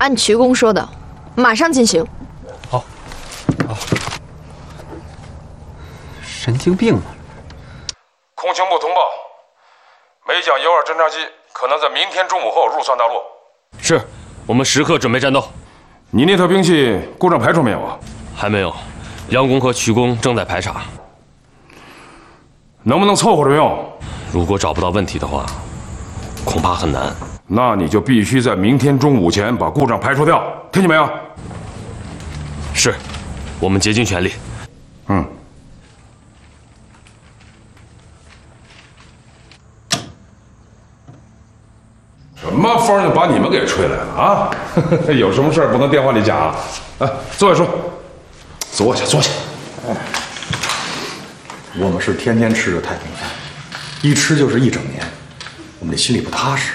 按瞿公说的，马上进行。 好。神经病啊！ 空情部通报，美蒋U2侦察机可能在明天中午后入算大陆。 是，我们时刻准备战斗。 你那套兵器故障排除没有啊？ 还没有，梁公和瞿公正在排查。 能不能凑合着用？ 如果找不到问题的话，恐怕很难。 那你就必须在明天中午前把故障排除掉，听见没有？ 是，我们竭尽全力。 嗯。什么风就把你们给吹来了啊？有什么事不能电话里讲啊？来，坐下说。坐下，坐下。 我们是天天吃着太平饭，一吃就是一整年，我们这心里不踏实。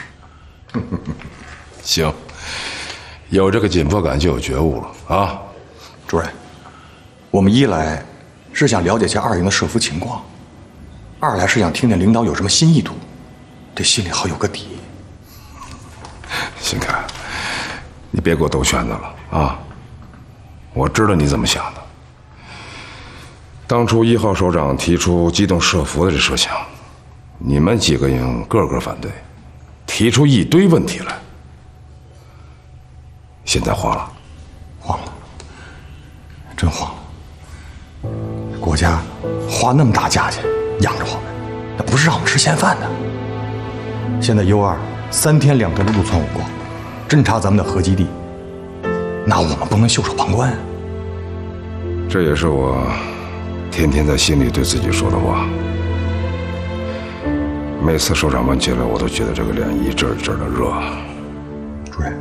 行，有这个紧迫感就有觉悟了啊。 主任，我们一来是想了解一下二营的设伏情况，二来是想听听领导有什么新意图，这心里好有个底。 新凯，你别给我兜圈子了啊！我知道你怎么想的。当初1号首长提出机动设伏的这设想，你们几个营个个反对，提出一堆问题来。现在慌了， 慌了，真慌了。国家花那么大价钱养着我们，那不是让我们吃闲饭的。现在 U2 3天2头的陆窜武光，侦察咱们的核基地，那我们不能袖手旁观啊。 这也是我天天在心里对自己说的话。每次首长们进来，我都觉得这个脸一阵一阵的热。 主任，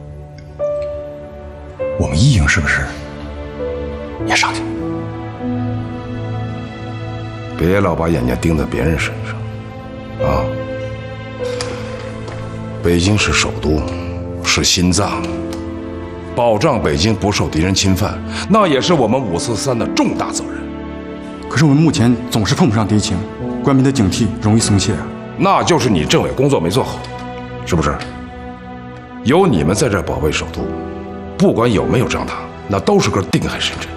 我们一营是不是也上去？ 别老把眼睛盯在别人身上，啊！北京是首都，是心脏，保障北京不受敌人侵犯，那也是我们543的重大责任。 可是我们目前总是碰不上敌情，官民的警惕容易松懈啊。 那就是你政委工作没做好，是不是？有你们在这保卫首都，不管有没有张塔，那都是根定海神针。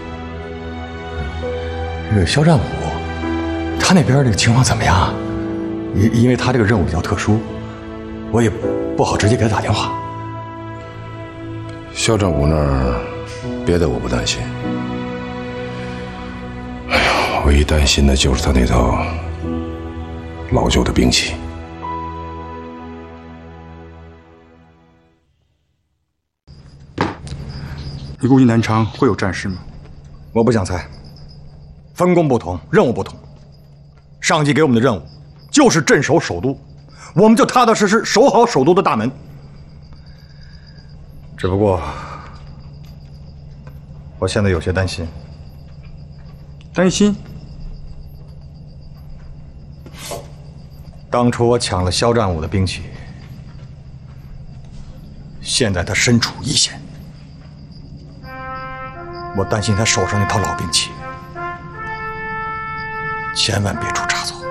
这个肖战武，他那边这个情况怎么样？因为他这个任务比较特殊，我也不好直接给他打电话。 肖战武那儿，别的我不担心。哎呀，唯一担心的就是他那套老旧的兵器。 你估计南昌会有战事吗？ 我不想猜，分工不同，任务不同。上级给我们的任务就是镇守首都，我们就踏踏实实守好首都的大门。只不过，我现在有些担心。 担心？ 当初我抢了肖战武的兵器，现在他身处一线，我担心他手上那套老兵器，千万别出差错。